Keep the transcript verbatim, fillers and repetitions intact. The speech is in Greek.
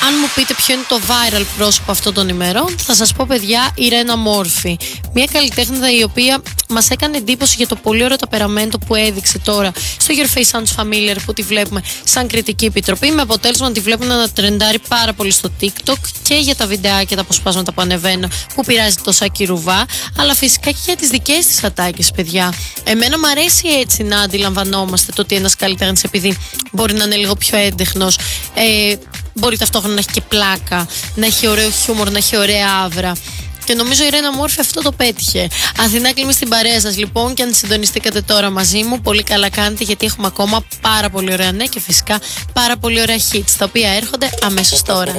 Αν μου πείτε ποιο είναι το viral πρόσωπο αυτών των ημερών, θα σας πω, παιδιά, η Ρένα Μόρφη. Μια καλλιτέχνηδα η οποία μας έκανε εντύπωση για το πολύ ωραίο ταπεραμέντο που έδειξε τώρα στο Your Face Sounds Familiar, που τη βλέπουμε σαν κριτική επιτροπή, με αποτέλεσμα να τη βλέπουμε να τρεντάρει πάρα πολύ στο TikTok και για τα βιντεάκια, τα αποσπάσματα που ανεβαίνουν, που πειράζει το Σάκη Ρουβά, αλλά φυσικά και για τις δικές της ατάκες, παιδιά. Εμένα μου αρέσει έτσι να αντιλαμβανόμαστε το ότι ένας καλλιτέχνης, επειδή μπορεί να είναι λίγο πιο έντεχνος, ε, μπορεί ταυτόχρονα να έχει και πλάκα, να έχει ωραίο χιούμορ, να έχει ωραία άβρα. Και νομίζω η Ρένα Μόρφη αυτό το πέτυχε. Αθηνά, κλείνουμε στην παρέα σας λοιπόν, και αν συντονιστήκατε τώρα μαζί μου, πολύ καλά κάνετε, γιατί έχουμε ακόμα πάρα πολύ ωραία νέα και φυσικά πάρα πολύ ωραία hits, τα οποία έρχονται αμέσως τώρα.